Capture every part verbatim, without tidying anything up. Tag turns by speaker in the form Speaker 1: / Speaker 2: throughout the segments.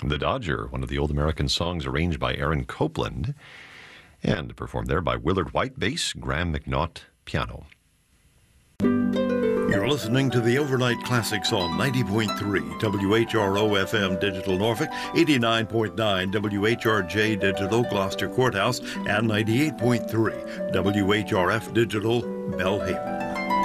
Speaker 1: The Dodger, one of the old American songs arranged by Aaron Copland and performed there by Willard White, bass, Graham McNaught, piano.
Speaker 2: You're listening to the Overnight Classics on ninety point three W H R O F M Digital Norfolk, eighty-nine point nine W H R J Digital Gloucester Courthouse, and ninety-eight point three W H R F Digital Belhaven.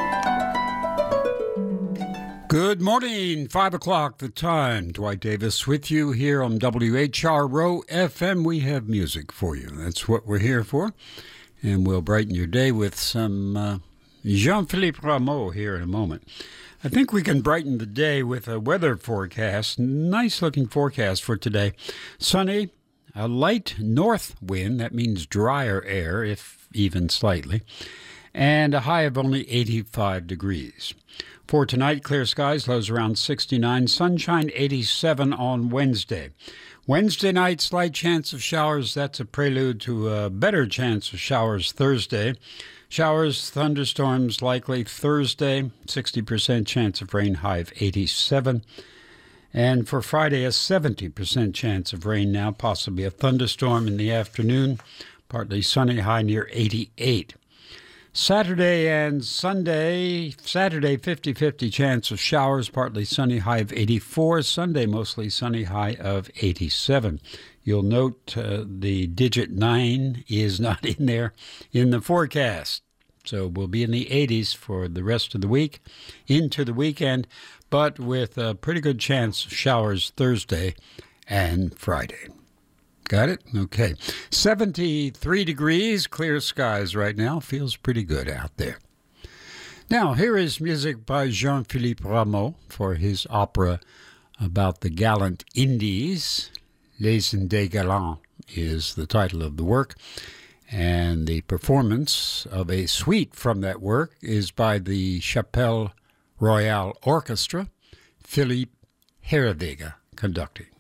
Speaker 3: Good morning, five o'clock the time. Dwight Davis with you here on W H R O F M. We have music for you. That's what we're here for. And we'll brighten your day with some uh, Jean-Philippe Rameau here in a moment. I think we can brighten the day with a weather forecast. Nice looking forecast for today. Sunny, a light north wind. That means drier air, if even slightly. And a high of only eighty-five degrees. For tonight, clear skies, lows around sixty-nine, sunshine eighty-seven on Wednesday. Wednesday night, slight chance of showers. That's a prelude to a better chance of showers Thursday. Showers, thunderstorms likely Thursday, sixty percent chance of rain, high of eighty-seven. And for Friday, a seventy percent chance of rain now, possibly a thunderstorm in the afternoon, partly sunny, high near eighty-eight. Saturday and Sunday, Saturday fifty-fifty chance of showers, partly sunny, high of eighty-four. Sunday mostly sunny, high of eighty-seven. You'll note uh, the digit nine is not in there in the forecast. So we'll be in the eighties for the rest of the week, into the weekend, but with a pretty good chance of showers Thursday and Friday. Got it? Okay. seventy-three degrees, clear skies right now. Feels pretty good out there. Now, here is music by Jean-Philippe Rameau for his opera about the gallant Indies. Les Indes Galants is the title of the work. And the performance of a suite from that work is by the Chapelle Royale Orchestra, Philippe Herreweghe conducting.